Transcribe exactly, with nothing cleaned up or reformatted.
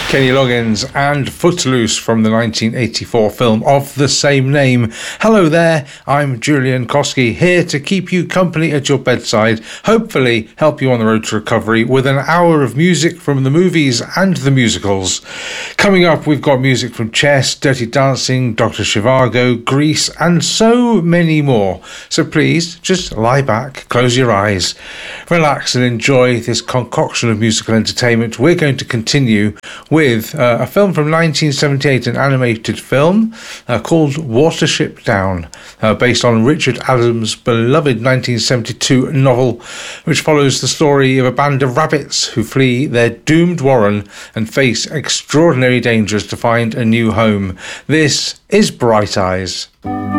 Kenny Loggins and Footloose from the nineteen eighty-four film of the same name. Hello there, I'm Julian Koski, here to keep you company at your bedside, hopefully help you on the road to recovery with an hour of music from the movies and the musicals. Coming up, we've got music from Chess, Dirty Dancing, Doctor Zhivago, Grease, and so many more. So please, just lie back, close your eyes, relax and enjoy this concoction of musical entertainment. We're going to continue with uh, a film from nineteen seventy-eight, an animated film uh, called Watership Down, uh, based on Richard Adams' beloved nineteen seventy-two novel, which follows the story of a band of rabbits who flee their doomed warren and face extraordinary dangers to find a new home. This is Bright Eyes.